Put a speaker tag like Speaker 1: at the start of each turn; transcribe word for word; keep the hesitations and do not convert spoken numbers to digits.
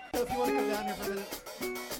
Speaker 1: So if you want to come down here for a minute.